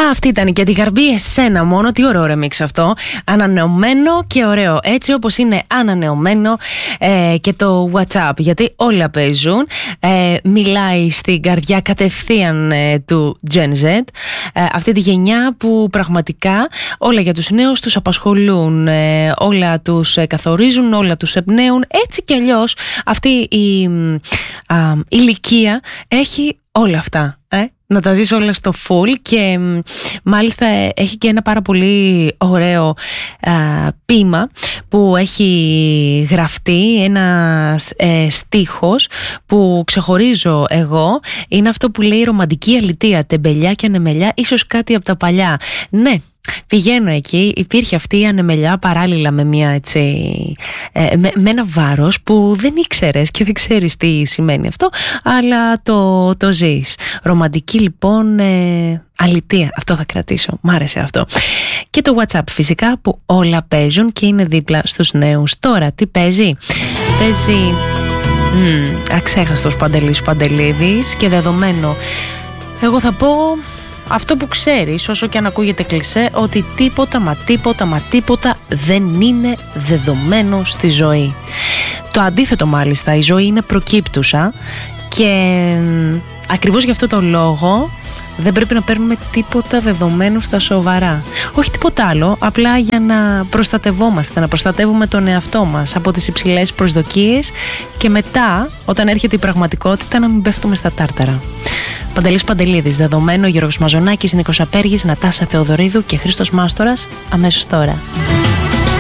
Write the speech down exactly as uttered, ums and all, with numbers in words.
Αυτή ήταν και τη Γαρμπή εσένα μόνο. Τι ωραίο ρεμίξ αυτό. Ανανεωμένο και ωραίο. Έτσι όπως είναι ανανεωμένο ε, και το WhatsApp. Γιατί όλα παίζουν. Ε, μιλάει στην καρδιά κατευθείαν ε, του Gen Z. Ε, αυτή τη γενιά που πραγματικά όλα για τους νέους τους απασχολούν. Ε, όλα τους ε, καθορίζουν, όλα τους εμπνέουν. Έτσι κι αλλιώς αυτή η α, ηλικία έχει όλα αυτά. Ε? Να τα ζεις όλα στο full και μάλιστα έχει και ένα πάρα πολύ ωραίο α, ποίημα που έχει γραφτεί, ένας ε, στίχος που ξεχωρίζω εγώ. Είναι αυτό που λέει ρομαντική αλητεία, τεμπελιά και ανεμελιά, ίσως κάτι από τα παλιά. Ναι, πηγαίνω εκεί, υπήρχε αυτή η ανεμελιά παράλληλα με, μια, έτσι, ε, με, με ένα βάρος που δεν ήξερες και δεν ξέρεις τι σημαίνει αυτό, αλλά το, το ζεις. Ρομαντική λοιπόν ε, αλητεία, αυτό θα κρατήσω, μ' άρεσε αυτό. Και το WhatsApp φυσικά που όλα παίζουν και είναι δίπλα στους νέους. Τώρα τι παίζει? Παίζει μ, αξέχαστος Παντελής Παντελίδης και δεδομένο, εγώ θα πω αυτό που ξέρεις, όσο και αν ακούγεται κλισέ, ότι τίποτα μα τίποτα μα τίποτα δεν είναι δεδομένο στη ζωή. Το αντίθετο μάλιστα, η ζωή είναι προκύπτουσα και ακριβώς γι' αυτό το λόγο δεν πρέπει να παίρνουμε τίποτα δεδομένο στα σοβαρά. Όχι τίποτα άλλο, απλά για να προστατευόμαστε, να προστατεύουμε τον εαυτό μας από τις υψηλές προσδοκίες και μετά, όταν έρχεται η πραγματικότητα, να μην πέφτουμε στα τάρταρα. Παντελής Παντελίδης, δεδομένο, Γιώργος Μαζονάκης, Νίκος Απέργης, Νατάσα Θεοδωρίδου και Χρήστος Μάστορας, αμέσως τώρα.